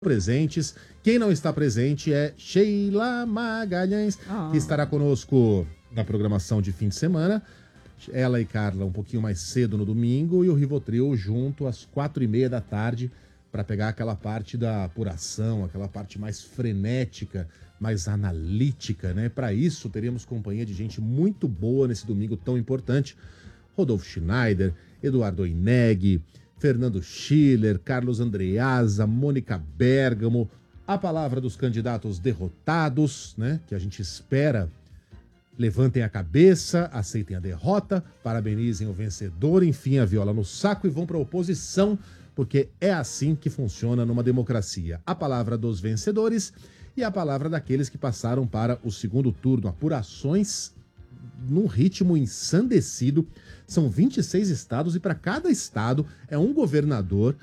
presentes. Quem não está presente é Sheila Magalhães, que estará conosco na programação de fim de semana. Ela e Carla um pouquinho mais cedo no domingo e o Rivotril junto às 4h30 da tarde para pegar aquela parte da apuração, aquela parte mais frenética, mais analítica, né? Para isso teremos companhia de gente muito boa nesse domingo tão importante. Rodolfo Schneider, Eduardo Oineg, Fernando Schiller, Carlos Andreasa, Mônica Bergamo, a palavra dos candidatos derrotados, né? Que a gente espera levantem a cabeça, aceitem a derrota, parabenizem o vencedor, enfim, a viola no saco e vão para a oposição, porque é assim que funciona numa democracia. A palavra dos vencedores e a palavra daqueles que passaram para o segundo turno. Apurações num ritmo ensandecido. São 26 estados e para cada estado é um governador,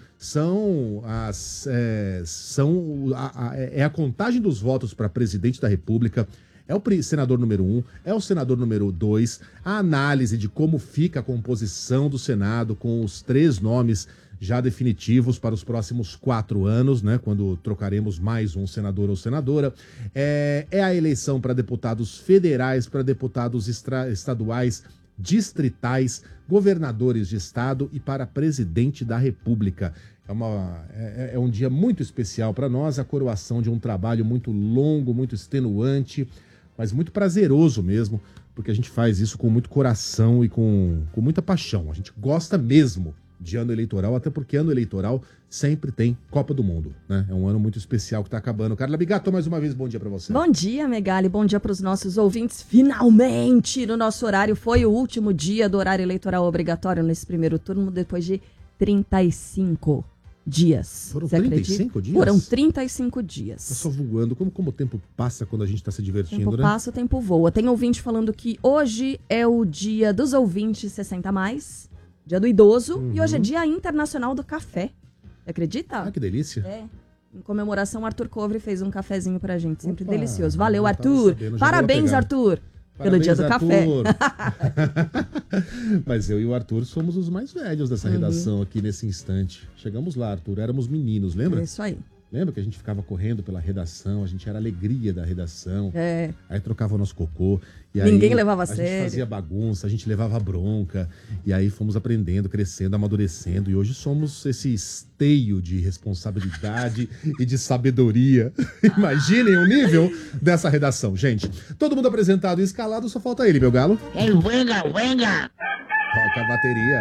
é a contagem dos votos para presidente da República, é o senador número 1, é o senador número 2, a análise de como fica a composição do Senado com os 3 nomes já definitivos para os próximos 4 anos, né, quando trocaremos mais um senador ou senadora, é a eleição para deputados federais, para deputados estaduais, distritais, governadores de estado e para presidente da República. É um dia muito especial para nós, a coroação de um trabalho muito longo, muito extenuante, mas muito prazeroso mesmo, porque a gente faz isso com muito coração e com muita paixão. A gente gosta mesmo de ano eleitoral, até porque ano eleitoral sempre tem Copa do Mundo, né? É um ano muito especial que está acabando. Carla Bigato, mais uma vez, bom dia para você. Bom dia, Megali, bom dia para os nossos ouvintes. Finalmente, no nosso horário, foi o último dia do horário eleitoral obrigatório nesse primeiro turno, depois de 35 dias. Foram 35 dias? Foram 35 dias. Tá só voando. Como o tempo passa quando a gente tá se divertindo, né? O tempo passa, o tempo voa. Tem ouvinte falando que hoje é o dia dos ouvintes 60+, dia do idoso, e hoje é dia internacional do café. Você acredita? Ah, que delícia. É. Em comemoração, Arthur Covre fez um cafezinho pra gente, sempre Opa, delicioso. Valeu, Arthur. Parabéns, Arthur. Pelo dia do café. Mas eu e o Arthur somos os mais velhos dessa redação aqui nesse instante. Chegamos lá, Arthur, éramos meninos, lembra? É isso aí. Lembra que a gente ficava correndo pela redação, a gente era a alegria da redação. É. Aí trocava o nosso cocô. E ninguém aí levava a sério. sério. A gente fazia bagunça, a gente levava bronca. E aí fomos aprendendo, crescendo, amadurecendo. E hoje somos esse esteio de responsabilidade e de sabedoria. Imaginem o nível dessa redação. Gente, todo mundo apresentado e escalado, só falta ele, meu galo. Venga! Toca a bateria.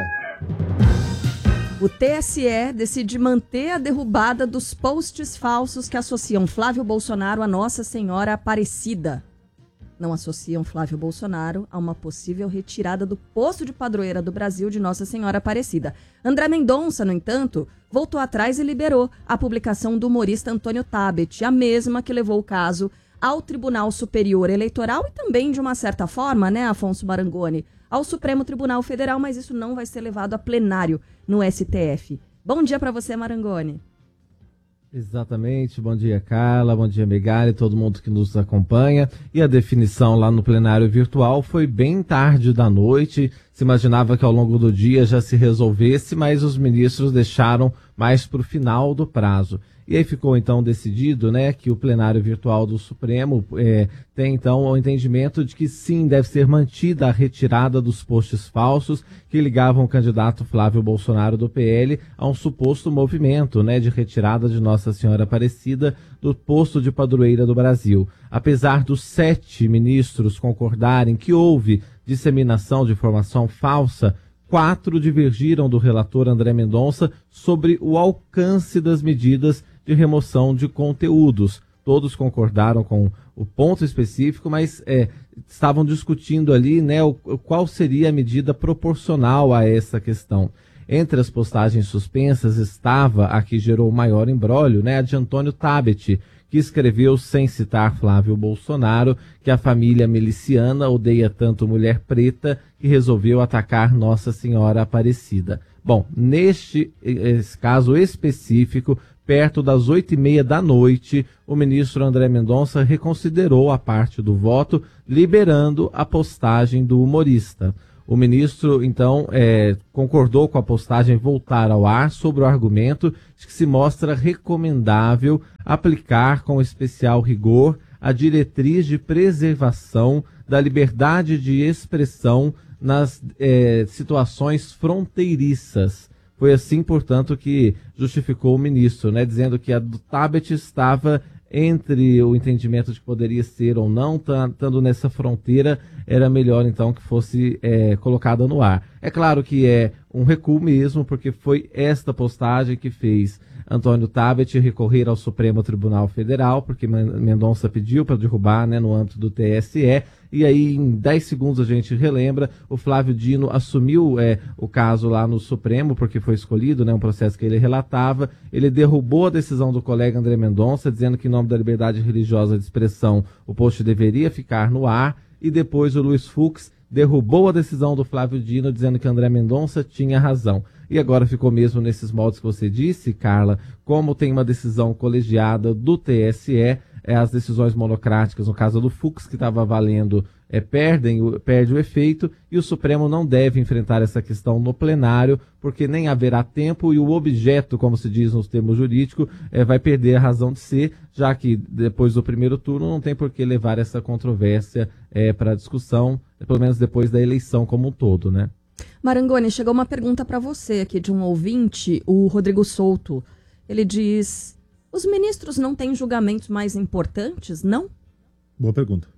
O TSE decide manter a derrubada dos posts falsos que associam Flávio Bolsonaro a Nossa Senhora Aparecida. Não associam Flávio Bolsonaro a uma possível retirada do posto de padroeira do Brasil de Nossa Senhora Aparecida. André Mendonça, no entanto, voltou atrás e liberou a publicação do humorista Antônio Tabet, a mesma que levou o caso ao Tribunal Superior Eleitoral e também, de uma certa forma, né, Afonso Marangoni, ao Supremo Tribunal Federal, mas isso não vai ser levado a plenário no STF. Bom dia para você, Marangoni. Exatamente, bom dia, Carla, bom dia, Megali, todo mundo que nos acompanha. E a definição lá no plenário virtual foi bem tarde da noite. Se imaginava que ao longo do dia já se resolvesse, mas os ministros deixaram mais para o final do prazo. E aí ficou então decidido, né, que o plenário virtual do Supremo tem então o entendimento de que sim, deve ser mantida a retirada dos posts falsos que ligavam o candidato Flávio Bolsonaro do PL a um suposto movimento, né, de retirada de Nossa Senhora Aparecida do posto de padroeira do Brasil. Apesar dos 7 ministros concordarem que houve disseminação de informação falsa, 4 divergiram do relator André Mendonça sobre o alcance das medidas de remoção de conteúdos. Todos concordaram com o ponto específico, mas estavam discutindo ali, né, qual seria a medida proporcional a essa questão. Entre as postagens suspensas estava a que gerou o maior imbróglio, né, a de Antônio Tabet, que escreveu, sem citar Flávio Bolsonaro, que a família miliciana odeia tanto mulher preta que resolveu atacar Nossa Senhora Aparecida. Bom, neste caso específico, perto das 8h30 da noite, o ministro André Mendonça reconsiderou a parte do voto, liberando a postagem do humorista. O ministro, então, concordou com a postagem voltar ao ar sobre o argumento de que se mostra recomendável aplicar com especial rigor a diretriz de preservação da liberdade de expressão nas situações fronteiriças. Foi assim, portanto, que justificou o ministro, né, dizendo que a do Tabet estava entre o entendimento de que poderia ser ou não, estando nessa fronteira, era melhor então que fosse colocada no ar. É claro que é um recuo mesmo, porque foi esta postagem que fez Antônio Tabet recorrer ao Supremo Tribunal Federal, porque Mendonça pediu para derrubar, né, no âmbito do TSE, e aí em 10 segundos a gente relembra, o Flávio Dino assumiu o caso lá no Supremo, porque foi escolhido, né, um processo que ele relatava, ele derrubou a decisão do colega André Mendonça, dizendo que em nome da liberdade religiosa de expressão o post deveria ficar no ar, e depois o Luiz Fux derrubou a decisão do Flávio Dino, dizendo que André Mendonça tinha razão. E agora ficou mesmo nesses moldes que você disse, Carla, como tem uma decisão colegiada do TSE, as decisões monocráticas, no caso do Fux, que estava valendo, perde o efeito, e o Supremo não deve enfrentar essa questão no plenário, porque nem haverá tempo e o objeto, como se diz nos termos jurídicos, vai perder a razão de ser, já que depois do primeiro turno não tem por que levar essa controvérsia para discussão, pelo menos depois da eleição como um todo, né? Marangoni, chegou uma pergunta para você aqui de um ouvinte, o Rodrigo Souto. Ele diz: os ministros não têm julgamentos mais importantes, não? Boa pergunta.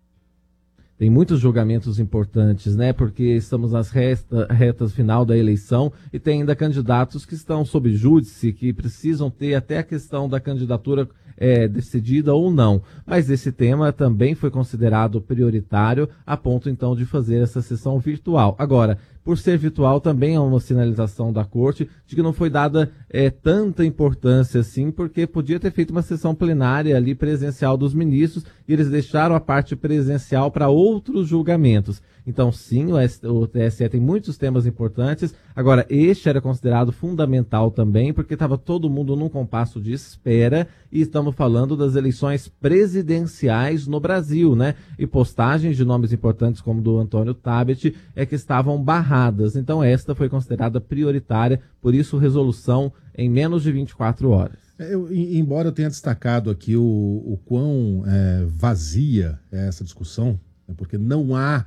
Tem muitos julgamentos importantes, né? Porque estamos nas retas final da eleição e tem ainda candidatos que estão sob júdice, que precisam ter até a questão da candidatura decidida ou não. Mas esse tema também foi considerado prioritário, a ponto então de fazer essa sessão virtual. Agora, por ser virtual, também é uma sinalização da corte de que não foi dada tanta importância assim, porque podia ter feito uma sessão plenária ali presencial dos ministros e eles deixaram a parte presencial para outros julgamentos. Então, sim, o TSE tem muitos temas importantes. Agora, este era considerado fundamental também, porque estava todo mundo num compasso de espera e estamos falando das eleições presidenciais no Brasil, né? E postagens de nomes importantes como do Antônio Tabet que estavam barradas. Então, esta foi considerada prioritária, por isso, resolução em menos de 24 horas. Embora eu tenha destacado aqui o quão vazia é essa discussão, porque não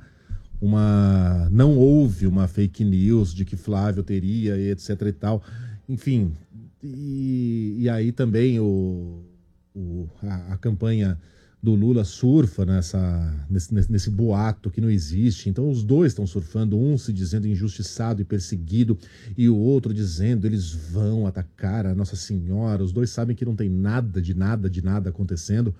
houve uma fake news de que Flávio teria, etc e tal. Enfim, e aí também a campanha do Lula surfa nesse boato que não existe. Então os dois estão surfando, um se dizendo injustiçado e perseguido, e o outro dizendo eles vão atacar a Nossa Senhora. Os dois sabem que não tem nada de nada acontecendo.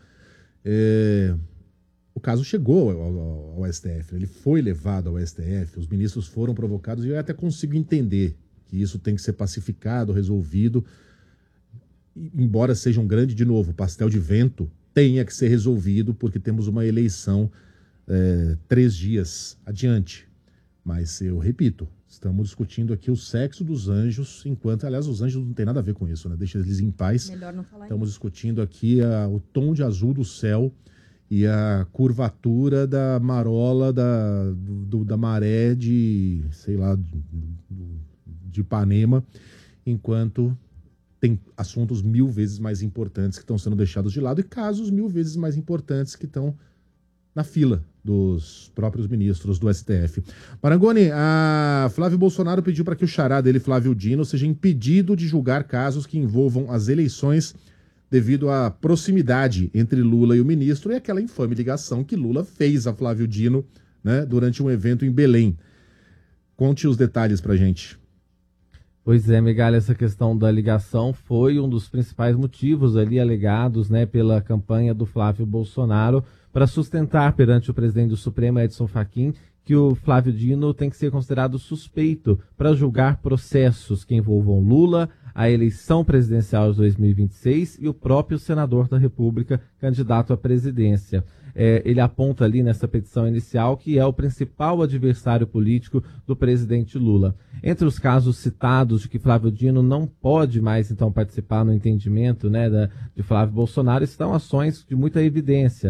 O caso chegou ao STF, ele foi levado ao STF, os ministros foram provocados, e eu até consigo entender que isso tem que ser pacificado, resolvido, embora seja um grande, de novo, pastel de vento, tenha que ser resolvido, porque temos uma eleição 3 dias adiante. Mas eu repito, estamos discutindo aqui o sexo dos anjos, enquanto, aliás, os anjos não tem nada a ver com isso, né? Deixa eles em paz. Melhor não falar. Estamos discutindo aqui o tom de azul do céu e a curvatura da marola da maré de, sei lá, de Ipanema, enquanto tem assuntos 1000 vezes mais importantes que estão sendo deixados de lado e casos 1000 vezes mais importantes que estão na fila dos próprios ministros do STF. Marangoni, a Flávio Bolsonaro pediu para que o xará dele, Flávio Dino, seja impedido de julgar casos que envolvam as eleições devido à proximidade entre Lula e o ministro e aquela infame ligação que Lula fez a Flávio Dino, né, durante um evento em Belém. Conte os detalhes pra gente. Pois é, Megali, essa questão da ligação foi um dos principais motivos ali alegados, né, pela campanha do Flávio Bolsonaro para sustentar perante o presidente do Supremo, Edson Fachin, que o Flávio Dino tem que ser considerado suspeito para julgar processos que envolvam Lula, a eleição presidencial de 2026 e o próprio senador da República, candidato à presidência. Ele aponta ali nessa petição inicial que é o principal adversário político do presidente Lula. Entre os casos citados de que Flávio Dino não pode mais, então, participar no entendimento, né, de Flávio Bolsonaro, estão ações de muita evidência, né?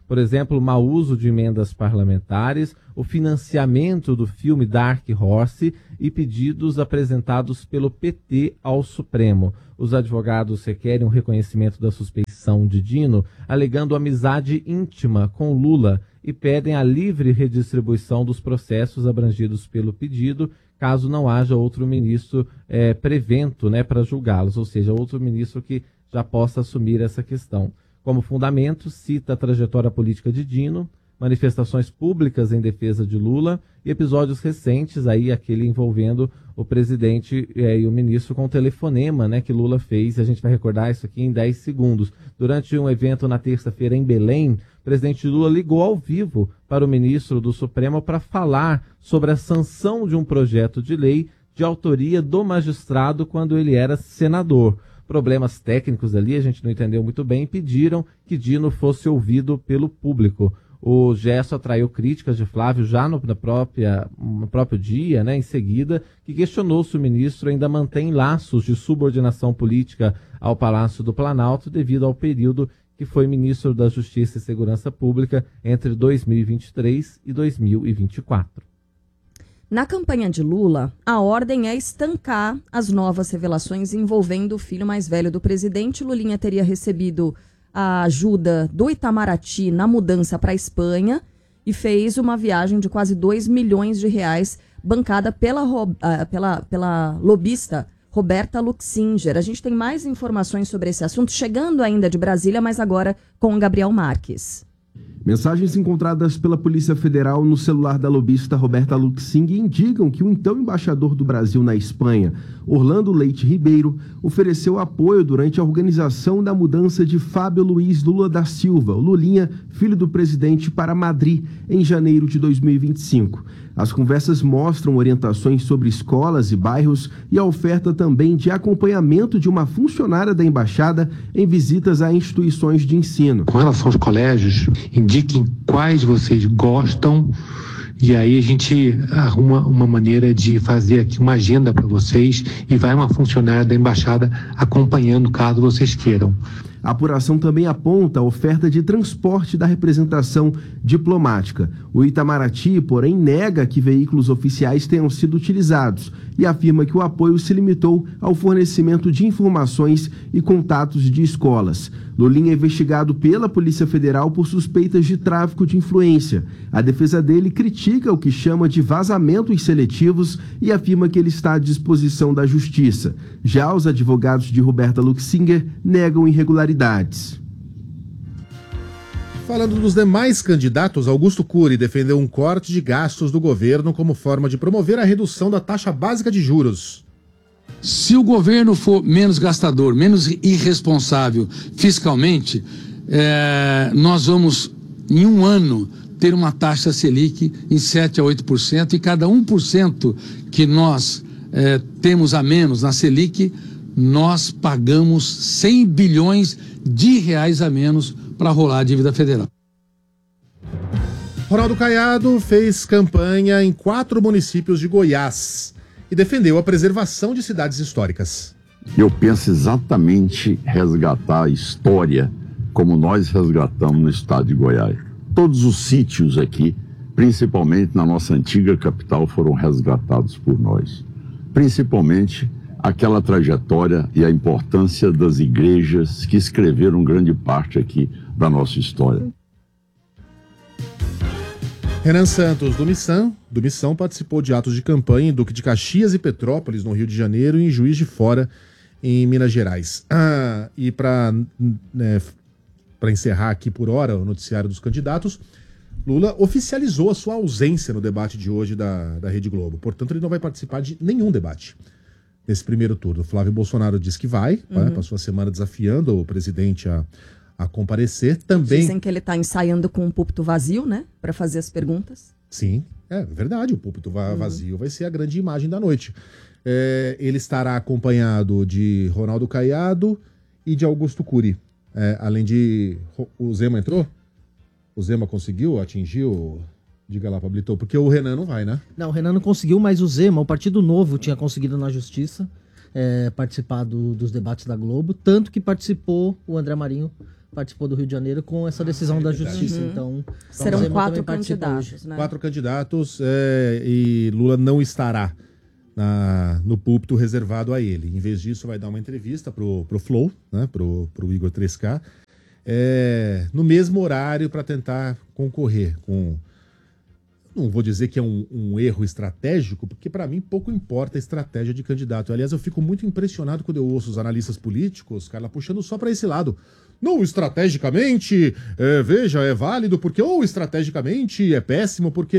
Por exemplo, o mau uso de emendas parlamentares, o financiamento do filme Dark Horse e pedidos apresentados pelo PT ao Supremo. Os advogados requerem um reconhecimento da suspeição de Dino, alegando amizade íntima com Lula e pedem a livre redistribuição dos processos abrangidos pelo pedido, caso não haja outro ministro prevento, né, para julgá-los, ou seja, outro ministro que já possa assumir essa questão. Como fundamento, cita a trajetória política de Dino, manifestações públicas em defesa de Lula e episódios recentes, aí aquele envolvendo o presidente e o ministro com o telefonema, né, que Lula fez. A gente vai recordar isso aqui em 10 segundos. Durante um evento na terça-feira em Belém, o presidente Lula ligou ao vivo para o ministro do Supremo para falar sobre a sanção de um projeto de lei de autoria do magistrado quando ele era senador. Problemas técnicos ali, a gente não entendeu muito bem, e pediram que Dino fosse ouvido pelo público. O gesto atraiu críticas de Flávio já no próprio dia, né, em seguida, que questionou se o ministro ainda mantém laços de subordinação política ao Palácio do Planalto devido ao período que foi ministro da Justiça e Segurança Pública entre 2023 e 2024. Na campanha de Lula, a ordem é estancar as novas revelações envolvendo o filho mais velho do presidente. Lulinha teria recebido a ajuda do Itamaraty na mudança para a Espanha e fez uma viagem de quase 2 milhões de reais bancada pela lobista Roberta Luxinger. A gente tem mais informações sobre esse assunto chegando ainda de Brasília, mas agora com o Gabriel Marques. Mensagens encontradas pela Polícia Federal no celular da lobista Roberta Luxinger indicam que o então embaixador do Brasil na Espanha, Orlando Leite Ribeiro, ofereceu apoio durante a organização da mudança de Fábio Luiz Lula da Silva, o Lulinha, filho do presidente, para Madrid, em janeiro de 2025. As conversas mostram orientações sobre escolas e bairros e a oferta também de acompanhamento de uma funcionária da embaixada em visitas a instituições de ensino. Com relação aos colégios, indiquem quais vocês gostam e aí a gente arruma uma maneira de fazer aqui uma agenda para vocês e vai uma funcionária da embaixada acompanhando caso vocês queiram. A apuração também aponta a oferta de transporte da representação diplomática. O Itamaraty, porém, nega que veículos oficiais tenham sido utilizados e afirma que o apoio se limitou ao fornecimento de informações e contatos de escolas. Lulinha é investigado pela Polícia Federal por suspeitas de tráfico de influência. A defesa dele critica o que chama de vazamentos seletivos e afirma que ele está à disposição da Justiça. Já os advogados de Roberta Luxinger negam irregularidades. Falando dos demais candidatos, Augusto Cury defendeu um corte de gastos do governo como forma de promover a redução da taxa básica de juros. Se o governo for menos gastador, menos irresponsável fiscalmente, nós vamos, em um ano, ter uma taxa Selic em 7% a 8%, e cada 1% que nós temos a menos na Selic, nós pagamos 100 bilhões de reais a menos para rolar a dívida federal. Ronaldo Caiado fez campanha em 4 municípios de Goiás e defendeu a preservação de cidades históricas. Eu penso exatamente resgatar a história como nós resgatamos no estado de Goiás. Todos os sítios aqui, principalmente na nossa antiga capital, foram resgatados por nós. Principalmente aquela trajetória e a importância das igrejas que escreveram grande parte aqui da nossa história. Renan Santos, do Missão, participou de atos de campanha em Duque de Caxias e Petrópolis, no Rio de Janeiro, e em Juiz de Fora, em Minas Gerais. E para encerrar aqui por hora o noticiário dos candidatos, Lula oficializou a sua ausência no debate de hoje da Rede Globo. Portanto, ele não vai participar de nenhum debate nesse primeiro turno. Flávio Bolsonaro disse que vai, passou a semana desafiando o presidente a comparecer. Também dizem que ele está ensaiando com um púlpito vazio, né, para fazer as perguntas. Sim, é verdade, o púlpito vazio vai ser a grande imagem da noite. Ele estará acompanhado de Ronaldo Caiado e de Augusto Cury. Além de... O Zema entrou? O Zema conseguiu, atingiu... Diga lá, Pablito, porque o Renan não vai, né? Não, o Renan não conseguiu, mas o Zema, o Partido Novo, tinha conseguido na Justiça. participar dos debates da Globo, tanto que o André Marinho participou do Rio de Janeiro com essa decisão da Justiça. Então, serão 4 candidatos, né? 4 candidatos e Lula não estará no púlpito reservado a ele. Em vez disso, vai dar uma entrevista pro Flow, né, pro Igor 3K, no mesmo horário para tentar concorrer com... Não vou dizer que é um erro estratégico, porque para mim pouco importa a estratégia de candidato. Aliás, eu fico muito impressionado quando eu ouço os analistas políticos, Carla, puxando só para esse lado. Não, estrategicamente, veja, é válido, porque ou estrategicamente é péssimo, porque...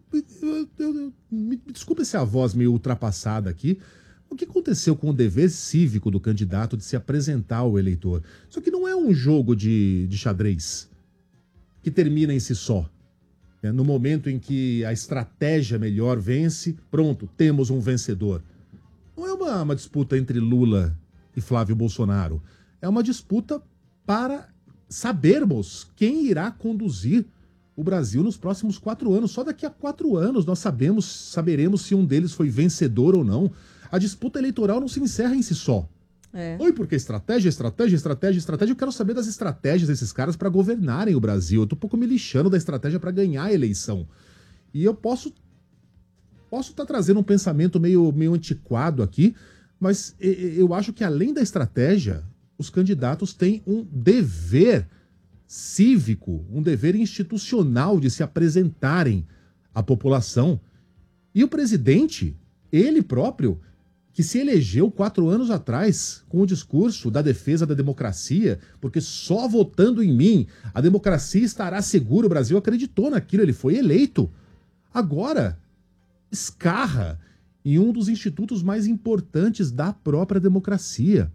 Me desculpa se a voz meio ultrapassada aqui. O que aconteceu com o dever cívico do candidato de se apresentar ao eleitor? Isso aqui não é um jogo de xadrez que termina em si só. No momento em que a estratégia melhor vence, pronto, temos um vencedor. Não é uma disputa entre Lula e Flávio Bolsonaro. É uma disputa para sabermos quem irá conduzir o Brasil nos próximos 4 anos. Só daqui a 4 anos nós saberemos se um deles foi vencedor ou não. A disputa eleitoral não se encerra em si só. Oi, porque estratégia. Eu quero saber das estratégias desses caras para governarem o Brasil. Eu tô um pouco me lixando da estratégia para ganhar a eleição. E eu posso estar trazendo um pensamento meio antiquado aqui, mas eu acho que além da estratégia, os candidatos têm um dever cívico, um dever institucional de se apresentarem à população. E o presidente, ele próprio, que se elegeu 4 anos atrás com o discurso da defesa da democracia, porque só votando em mim a democracia estará segura. O Brasil acreditou naquilo, ele foi eleito. Agora, escarra em um dos institutos mais importantes da própria democracia.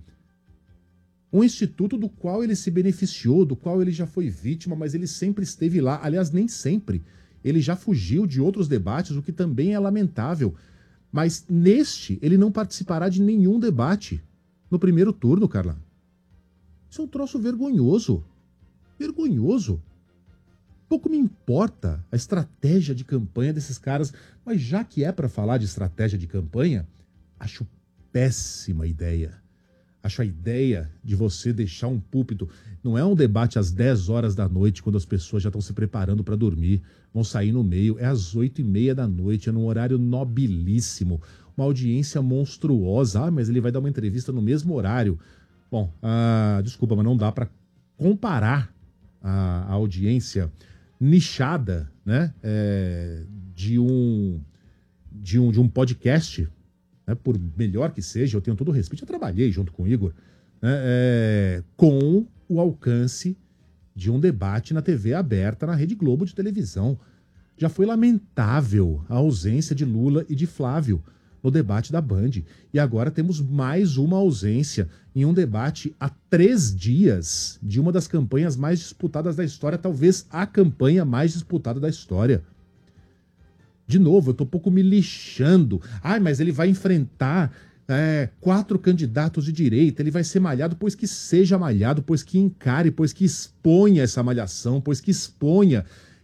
Um instituto do qual ele se beneficiou, do qual ele já foi vítima, mas ele sempre esteve lá. Aliás, nem sempre. Ele já fugiu de outros debates, o que também é lamentável. Mas neste, ele não participará de nenhum debate no primeiro turno, Carla. Isso é um troço vergonhoso. Vergonhoso. Pouco me importa a estratégia de campanha desses caras, mas já que é para falar de estratégia de campanha, acho péssima ideia. Acho a ideia de você deixar um púlpito... Não é um debate às 10 horas da noite, quando as pessoas já estão se preparando para dormir, vão sair no meio. É às 8h30 da noite, é num horário nobilíssimo. Uma audiência monstruosa. Mas ele vai dar uma entrevista no mesmo horário. Bom, desculpa, mas não dá para comparar a audiência nichada, né, de um podcast, né, por melhor que seja, eu tenho todo o respeito, eu trabalhei junto com o Igor, né, com o alcance de um debate na TV aberta, na Rede Globo de televisão. Já foi lamentável a ausência de Lula e de Flávio no debate da Band. E agora temos mais uma ausência em um debate há 3 dias de uma das campanhas mais disputadas da história, talvez a campanha mais disputada da história. De novo, eu tô um pouco me lixando. Mas ele vai enfrentar 4 candidatos de direita, ele vai ser malhado, pois que seja malhado, pois que encare, pois que exponha essa malhação, pois que exponha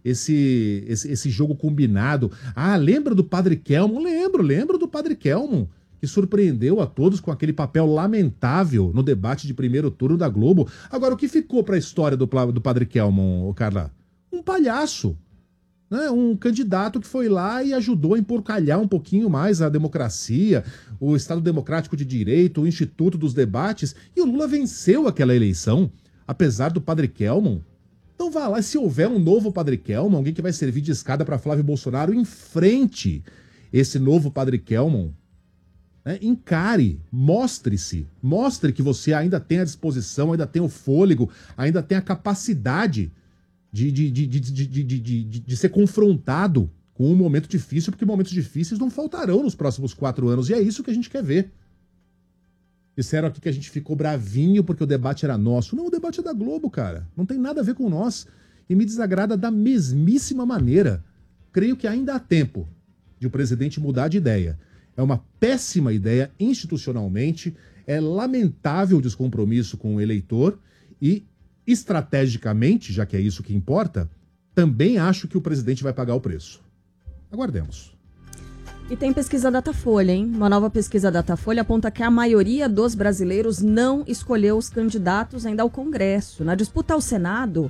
esse jogo combinado. Lembra do Padre Kelmon? Lembro do Padre Kelmon, que surpreendeu a todos com aquele papel lamentável no debate de primeiro turno da Globo. Agora, o que ficou para a história do Padre Kelmon, Carla? Um palhaço. Né? Um candidato que foi lá e ajudou a emporcalhar um pouquinho mais a democracia, o Estado Democrático de Direito, o Instituto dos Debates, e o Lula venceu aquela eleição, apesar do Padre Kelmon. Então vá lá, se houver um novo Padre Kelmon, alguém que vai servir de escada para Flávio Bolsonaro, enfrente esse novo Padre Kelmon, né? Encare, mostre-se, mostre que você ainda tem a disposição, ainda tem o fôlego, ainda tem a capacidade de ser confrontado com um momento difícil, porque momentos difíceis não faltarão nos próximos 4 anos, e é isso que a gente quer ver. Disseram aqui que a gente ficou bravinho porque o debate era nosso. Não, o debate é da Globo, cara. Não tem nada a ver com nós. E me desagrada da mesmíssima maneira. Creio que ainda há tempo de o presidente mudar de ideia. É uma péssima ideia institucionalmente, é lamentável o descompromisso com o eleitor e, estrategicamente, já que é isso que importa, também acho que o presidente vai pagar o preço. Aguardemos. E tem pesquisa Datafolha, hein? Uma nova pesquisa Datafolha aponta que a maioria dos brasileiros não escolheu os candidatos ainda ao Congresso. Na disputa ao Senado,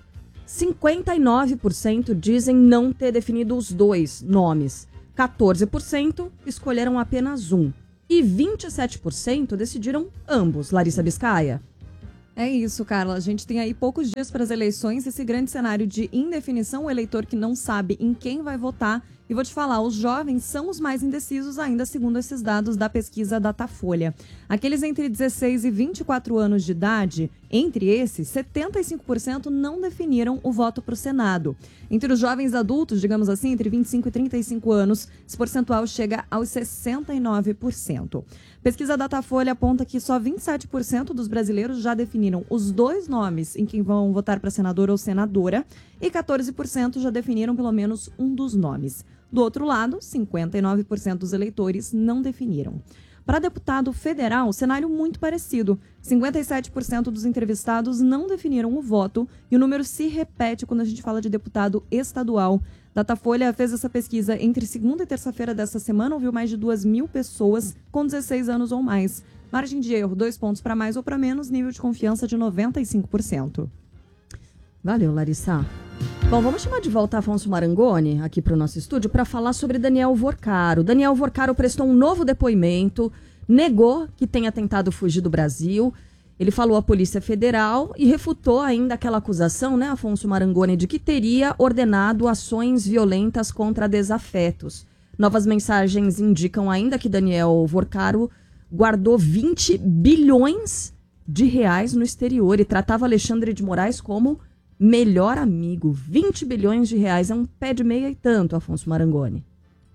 59% dizem não ter definido os dois nomes. 14% escolheram apenas um. E 27% decidiram ambos. Larissa Biscaia. É isso, Carla. A gente tem aí poucos dias para as eleições, esse grande cenário de indefinição, o eleitor que não sabe em quem vai votar. E vou te falar, os jovens são os mais indecisos ainda, segundo esses dados da pesquisa Datafolha. Aqueles entre 16 e 24 anos de idade, entre esses, 75% não definiram o voto para o Senado. Entre os jovens adultos, digamos assim, entre 25 e 35 anos, esse percentual chega aos 69%. Pesquisa Datafolha aponta que só 27% dos brasileiros já definiram os dois nomes em quem vão votar para senador ou senadora e 14% já definiram pelo menos um dos nomes. Do outro lado, 59% dos eleitores não definiram. Para deputado federal, cenário muito parecido. 57% dos entrevistados não definiram o voto e o número se repete quando a gente fala de deputado estadual. Datafolha fez essa pesquisa entre segunda e terça-feira dessa semana, ouviu mais de 2.000 pessoas com 16 anos ou mais. Margem de erro, 2 pontos para mais ou para menos, nível de confiança de 95%. Valeu, Larissa. Bom, vamos chamar de volta Afonso Marangoni aqui para o nosso estúdio para falar sobre Daniel Vorcaro. Daniel Vorcaro prestou um novo depoimento, negou que tenha tentado fugir do Brasil. Ele falou à Polícia Federal e refutou ainda aquela acusação, né, Afonso Marangoni, de que teria ordenado ações violentas contra desafetos. Novas mensagens indicam ainda que Daniel Vorcaro guardou 20 bilhões de reais no exterior e tratava Alexandre de Moraes como melhor amigo. 20 bilhões de reais é um pé de meia e tanto, Afonso Marangoni.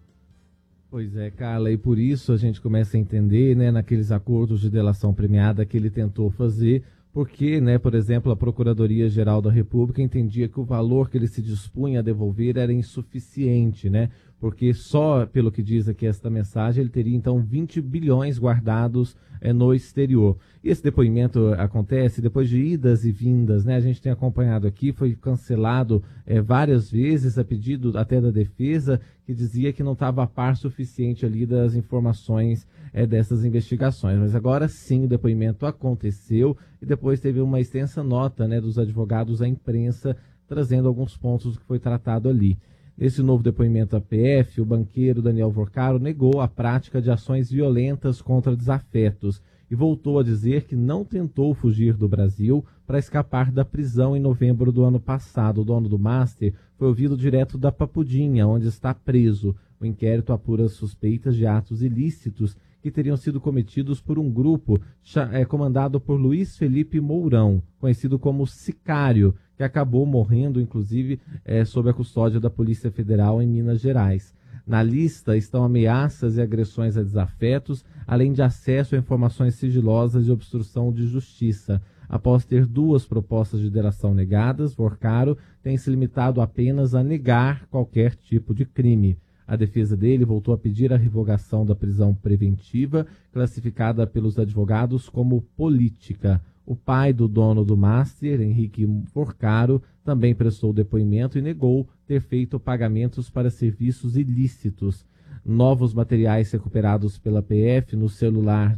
Pois é, Carla, e por isso a gente começa a entender, né, naqueles acordos de delação premiada que ele tentou fazer, porque, né, por exemplo, a Procuradoria-Geral da República entendia que o valor que ele se dispunha a devolver era insuficiente, né, porque só, pelo que diz aqui esta mensagem, ele teria então 20 bilhões guardados no exterior. E esse depoimento acontece depois de idas e vindas, né? A gente tem acompanhado aqui, foi cancelado várias vezes a pedido até da defesa, que dizia que não estava a par suficiente ali das informações dessas investigações. Mas agora sim o depoimento aconteceu e depois teve uma extensa nota, né, dos advogados à imprensa, trazendo alguns pontos do que foi tratado ali. Nesse novo depoimento à PF, o banqueiro Daniel Vorcaro negou a prática de ações violentas contra desafetos e voltou a dizer que não tentou fugir do Brasil para escapar da prisão em novembro do ano passado. O dono do Master foi ouvido direto da Papudinha, onde está preso. O inquérito apura suspeitas de atos ilícitos que teriam sido cometidos por um grupo comandado por Luiz Felipe Mourão, conhecido como Sicário, que acabou morrendo, inclusive, sob a custódia da Polícia Federal em Minas Gerais. Na lista estão ameaças e agressões a desafetos, além de acesso a informações sigilosas e obstrução de justiça. Após ter 2 propostas de delação negadas, Vorcaro tem se limitado apenas a negar qualquer tipo de crime. A defesa dele voltou a pedir a revogação da prisão preventiva, classificada pelos advogados como política. O pai do dono do Master, Henrique Vorcaro, também prestou depoimento e negou ter feito pagamentos para serviços ilícitos. Novos materiais recuperados pela PF no celular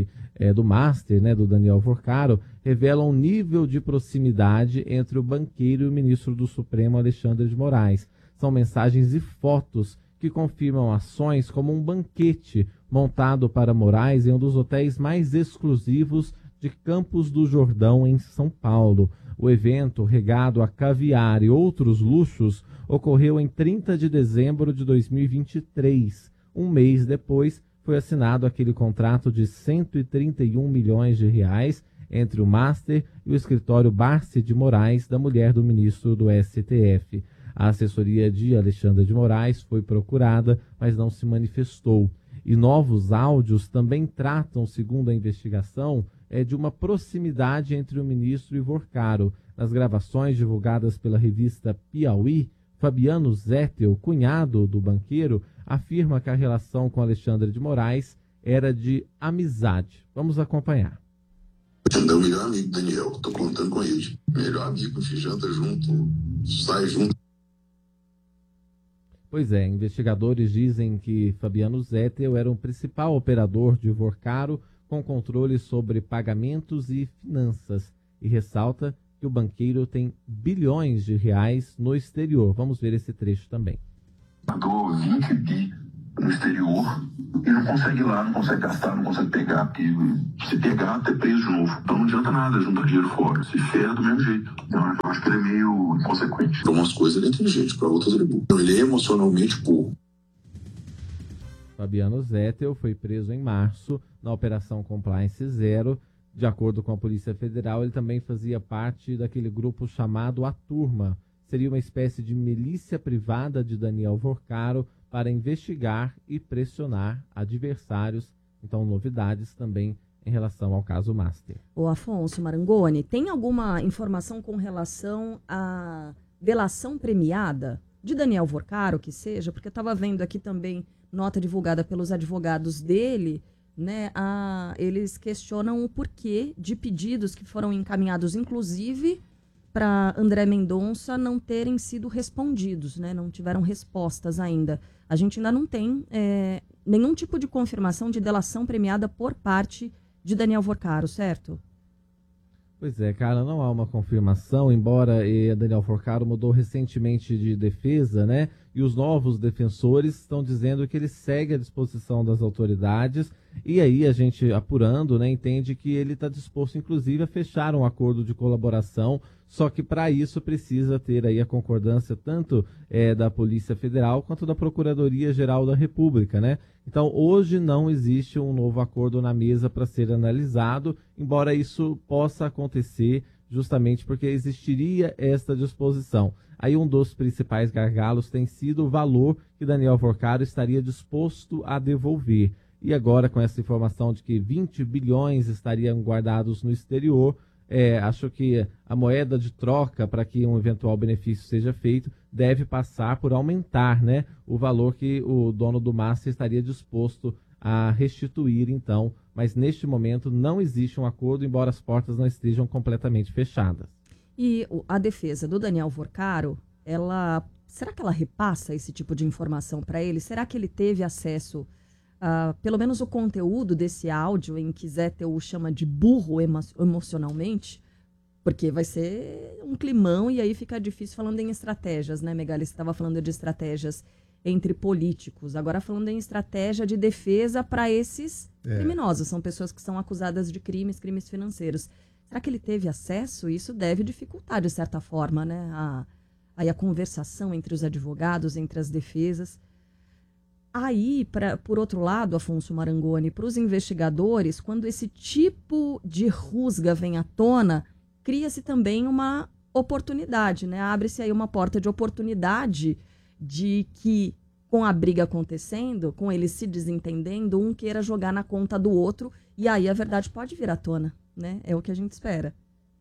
do Master, né, do Daniel Vorcaro, revelam um nível de proximidade entre o banqueiro e o ministro do Supremo, Alexandre de Moraes. São mensagens e fotos que confirmam ações como um banquete montado para Moraes em um dos hotéis mais exclusivos de Campos do Jordão, em São Paulo. O evento, regado a caviar e outros luxos, ocorreu em 30 de dezembro de 2023. Um mês depois, foi assinado aquele contrato de 131 milhões de reais entre o Master e o escritório Barsi de Moraes, da mulher do ministro do STF. A assessoria de Alexandre de Moraes foi procurada, mas não se manifestou. E novos áudios também tratam, segundo a investigação, de uma proximidade entre o ministro e Vorcaro. Nas gravações divulgadas pela revista Piauí, Fabiano Zettel, cunhado do banqueiro, afirma que a relação com Alexandre de Moraes era de amizade. Vamos acompanhar. É o melhor amigo, Daniel. Tô contando com ele. Melhor amigo, a gente janta junto, sai junto. Pois é, investigadores dizem que Fabiano Zettel era o principal operador de Vorcaro com controle sobre pagamentos e finanças e ressalta que o banqueiro tem bilhões de reais no exterior. Vamos ver esse trecho também. Mandou 20 bi no exterior e não consegue ir lá, não consegue gastar, não consegue pegar, porque se pegar, até preso de novo. Então não adianta nada juntar dinheiro fora, se ferra do mesmo jeito. Então, eu acho que ele é meio inconsequente. Para umas coisas ele é inteligente, para outras ele é burro. Então ele é emocionalmente burro. Fabiano Zettel foi preso em março na Operação Compliance Zero. De acordo com a Polícia Federal, ele também fazia parte daquele grupo chamado A Turma. Seria uma espécie de milícia privada de Daniel Vorcaro para investigar e pressionar adversários. Então, novidades também em relação ao caso Master. O Afonso Marangoni, tem alguma informação com relação à delação premiada de Daniel Vorcaro, que seja? Porque eu estava vendo aqui também nota divulgada pelos advogados dele, né? Eles questionam o porquê de pedidos que foram encaminhados, inclusive para André Mendonça, não terem sido respondidos, né? Não tiveram respostas ainda. A gente ainda não tem nenhum tipo de confirmação de delação premiada por parte de Daniel Vorcaro, certo? Pois é, cara, não há uma confirmação, embora Daniel Vorcaro mudou recentemente de defesa, né? E os novos defensores estão dizendo que ele segue à disposição das autoridades. E aí a gente, apurando, né, entende que ele está disposto, inclusive, a fechar um acordo de colaboração. Só que para isso precisa ter aí a concordância tanto da Polícia Federal quanto da Procuradoria-Geral da República, né? Então, hoje não existe um novo acordo na mesa para ser analisado, embora isso possa acontecer justamente porque existiria esta disposição. Aí um dos principais gargalos tem sido o valor que Daniel Vorcaro estaria disposto a devolver. E agora, com essa informação de que 20 bilhões estariam guardados no exterior, acho que a moeda de troca para que um eventual benefício seja feito deve passar por aumentar, né, o valor que o dono do Master estaria disposto a restituir, então. Mas neste momento não existe um acordo, embora as portas não estejam completamente fechadas. E a defesa do Daniel Vorcaro, será que ela repassa esse tipo de informação para ele? Será que ele teve acesso pelo menos o conteúdo desse áudio em que Zettel o chama de burro emocionalmente? Porque vai ser um climão e aí fica difícil falando em estratégias, né, Megali? Você estava falando de estratégias entre políticos, agora falando em estratégia de defesa para esses criminosos. São pessoas que são acusadas de crimes financeiros. Será que ele teve acesso? Isso deve dificultar, de certa forma, né, a conversação entre os advogados, entre as defesas. Aí, por outro lado, Afonso Marangoni, para os investigadores, quando esse tipo de rusga vem à tona, cria-se também uma oportunidade, né? Abre-se aí uma porta de oportunidade de que, com a briga acontecendo, com eles se desentendendo, um queira jogar na conta do outro, e aí a verdade pode vir à tona, né? É o que a gente espera.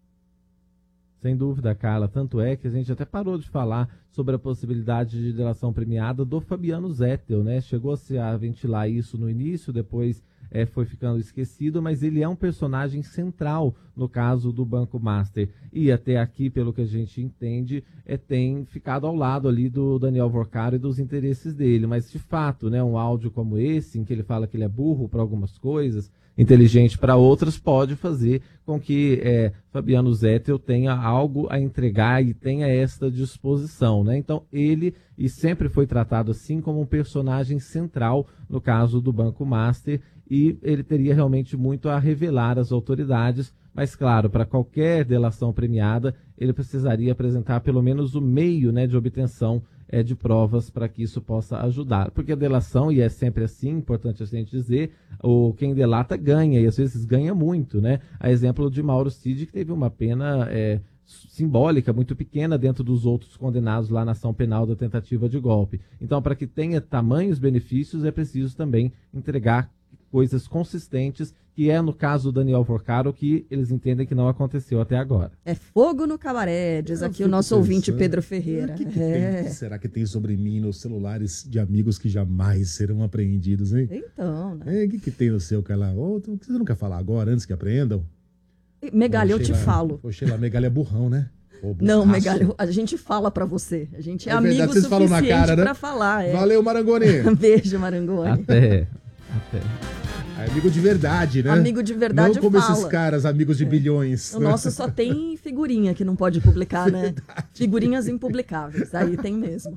Sem dúvida, Carla. Tanto é que a gente até parou de falar sobre a possibilidade de delação premiada do Fabiano Zettel, né? Chegou-se a ventilar isso no início, depois foi ficando esquecido, mas ele é um personagem central no caso do Banco Master. E até aqui, pelo que a gente entende, tem ficado ao lado ali do Daniel Vorcaro e dos interesses dele. Mas, de fato, né, um áudio como esse, em que ele fala que ele é burro para algumas coisas, inteligente para outras, pode fazer com que Fabiano Zettel tenha algo a entregar e tenha esta disposição, né? Então, ele sempre foi tratado assim como um personagem central no caso do Banco Master, e ele teria realmente muito a revelar às autoridades, mas claro, para qualquer delação premiada, ele precisaria apresentar pelo menos o meio, né, de obtenção de provas para que isso possa ajudar. Porque a delação, e é sempre assim, importante a gente dizer, quem delata ganha, e às vezes ganha muito, né? A exemplo de Mauro Cid, que teve uma pena simbólica, muito pequena dentro dos outros condenados lá na ação penal da tentativa de golpe. Então, para que tenha tamanhos benefícios, é preciso também entregar coisas consistentes, que é no caso do Daniel Vorcaro, que eles entendem que não aconteceu até agora. É fogo no cabaré, diz aqui o nosso ouvinte Pedro Ferreira. Que será que tem sobre mim nos celulares de amigos que jamais serão apreendidos, hein? Então, né? O que tem no seu, Carla? Por que você não quer falar agora, antes que apreendam? Megali, eu te falo. Poxa, Megali é burrão, né? Não, Megali, a gente fala pra você. A gente é amigo verdade, vocês falam na suficiente cara, né? pra falar. Valeu, Marangoni. Beijo, Marangoni. Até. É amigo de verdade, né? Amigo de verdade não como fala. esses caras, amigos de bilhões. O nosso só tem figurinha que não pode publicar, né? Figurinhas impublicáveis. Aí tem mesmo.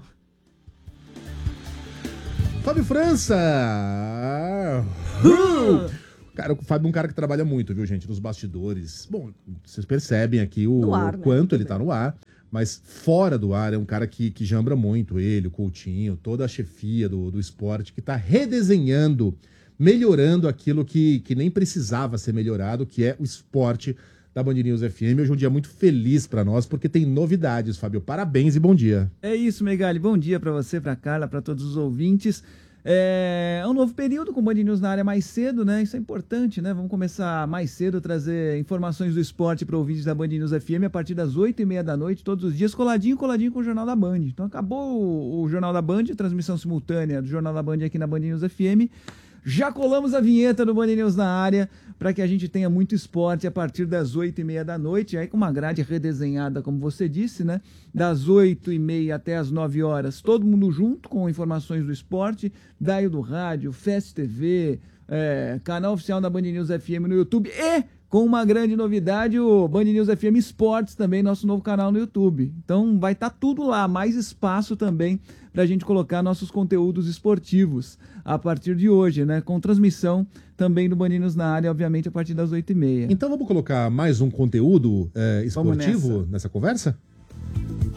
Fábio França! Cara, o Fábio é um cara que trabalha muito, viu, gente? Nos bastidores. Bom, vocês percebem aqui o ar, né? quanto ele tá no ar. Mas fora do ar é um cara que jambra muito ele, o Coutinho, toda a chefia do esporte, que tá redesenhando, melhorando aquilo que nem precisava ser melhorado, que é o esporte da Band News FM. Hoje é um dia muito feliz para nós, porque tem novidades, Fábio. Parabéns e bom dia. É isso, Megali. Bom dia para você, para Carla, para todos os ouvintes. É um novo período com o Band News na área mais cedo, né? Isso é importante, né? Vamos começar mais cedo a trazer informações do esporte para ouvintes da Band News FM a partir das 8h30 da noite, todos os dias, coladinho com o Jornal da Band. Então acabou o Jornal da Band, transmissão simultânea do Jornal da Band aqui na Band News FM. Já colamos a vinheta do Band News na área para que a gente tenha muito esporte a partir das 8h30 da noite, aí com uma grade redesenhada, como você disse, né? Das 8h30 até as 9 horas, todo mundo junto com informações do esporte, Daio do Rádio, Fest TV, canal oficial da Band News FM no YouTube e com uma grande novidade, o Band News FM Esportes também, nosso novo canal no YouTube. Então vai estar tudo lá, mais espaço também para a gente colocar nossos conteúdos esportivos a partir de hoje, né? Com transmissão também do Band News na área, obviamente, a partir das 8h30. Então vamos colocar mais um conteúdo esportivo nessa conversa?